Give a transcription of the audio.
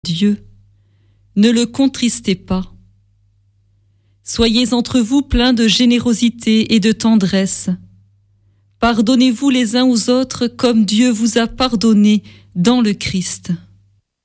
Dieu, ne le contristez pas. Soyez entre vous pleins de générosité et de tendresse. Pardonnez-vous les uns aux autres comme Dieu vous a pardonné dans le Christ.